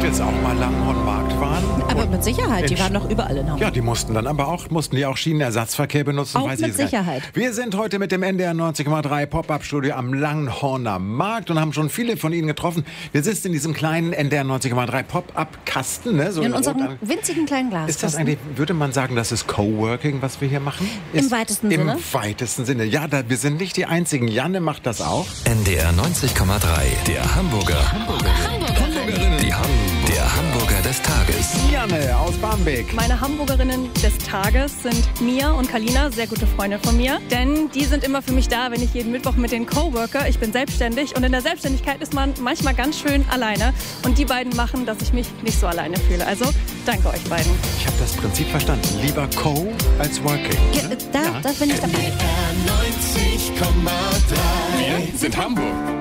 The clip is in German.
jetzt auch mal Langenhornmarkt waren? Aber mit Sicherheit, die waren doch überall in Hamburg. Ja, die mussten die auch Schienenersatzverkehr benutzen? Auch weiß ich mit jetzt gar nicht. Sicherheit. Wir sind heute mit dem NDR 90,3 Pop-Up-Studio am Langenhorner Markt und haben schon viele von Ihnen getroffen. Wir sitzen in diesem kleinen NDR 90,3 Pop-Up-Kasten. Ne? So In unserem winzigen kleinen Glas. Ist das eigentlich, würde man sagen, das ist Coworking, was wir hier machen? Im weitesten Sinne? Im weitesten Sinne. Ja, wir sind nicht die Einzigen. Janne macht das auch. NDR 90,3, der Hamburger. Der Hamburger des Tages. Janne aus Barmbek. Meine Hamburgerinnen des Tages sind Mia und Kalina, sehr gute Freunde von mir. Denn die sind immer für mich da, wenn ich jeden Mittwoch mit den Coworker, ich bin selbstständig und in der Selbstständigkeit ist man manchmal ganz schön alleine. Und die beiden machen, dass ich mich nicht so alleine fühle. Also danke euch beiden. Ich habe das Prinzip verstanden. Lieber Co als Working. Da bin ich dabei. NDR 90,3. Wir sind Hamburg.